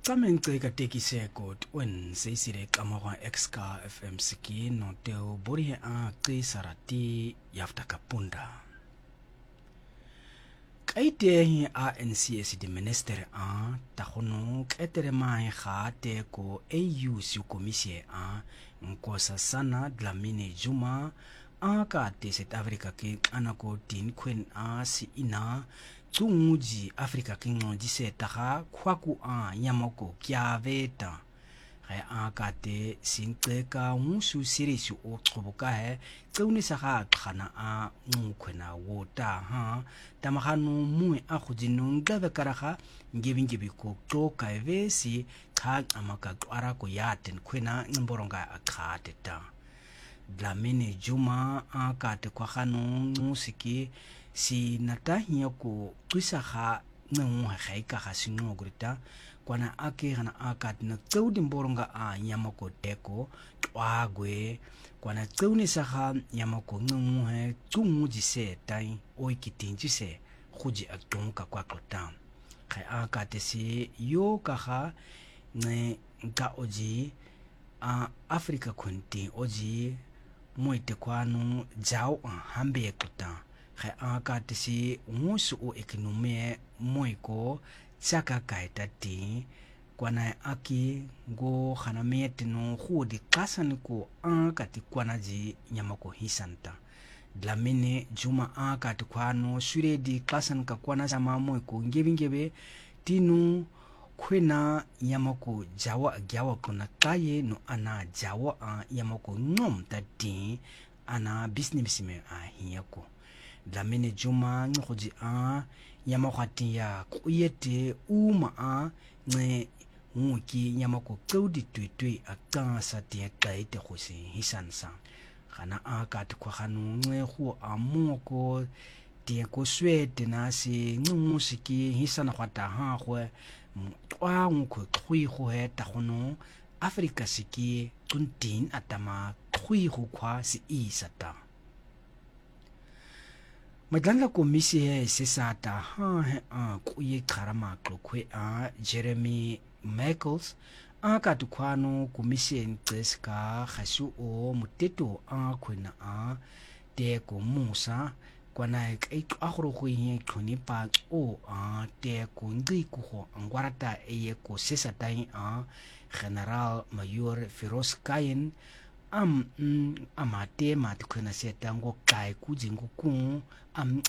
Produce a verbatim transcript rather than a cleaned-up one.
Tsamengce ka tekiseko wen seisire kamwa exka F M siki no teo bori a qi sarati yafta kapunda. Kaite a N C S di minister a tagono ketere mai ga te ko A U si komisie a nkosa sana Dlamini Zuma a ka te South Africa ke anako tin kwen a si ina tsunguji Africa ke ngoji se taga kwaku a nyamoko kya veta ge a ka te sinqeka musu series o tsoboka he tseuni sa ga khana a ngkhwena wota ha tamagano mu a khudinong gabe karaga ngebingebi ko toka evesi kha amaka twara ko yaten khwena ngboronga akhateta Dlamini Zuma a ka te kwagano musiki si natahia ko twisa ga nngwe ga ika ga sino grita kwana ake gana akat na tseudi mboronga a nyamako teko twagwe kwana tseuni sa ga nyamako nngwe tsungu jise tai oikitinji se khuji atonka kwa klota ga akate si yo ka ga ne nka oji a Africa konti oji moite kwano jao hambe klota ge a ka tsi musu o ekonomie moiko tsaka kaita ti kwana aki go khana metino khudi qasan ko a ka ti kwana ji nyamako hisanta Dlamini Zuma a ka ti kwano suredi qasan ka kwana sama moiko ngebingebe tinu khwena nyamako jawa gyawa kuna kaye no ana jawa a nyamako nom ta ti ana business me a hiyako Dlamini Zuma ngoji a yamakhati ya kuyete uma a nge nguki nyamako tsaudi twetwe akasa tie taite khose hisansa kana a ka te khwagano nge khu a moko tie ko swete na si ngmusiki hisana khwata ha khwe twa ngkho khwi go heta gono Africa siki tuntin atama khwi go khwa si isata Madlanla komisi he sesata ha he a kuye karama klokwe a Jeremy Michaels a ka tukwano komisi ntseska khasu o muteto a khwena a te ko musa kwana e a goro go ye tlhoni pa o a te ko ngri go ngwarata e ko sesata a General Mayor Feroz Kayen am amate mat khona setango kai kujingo ku am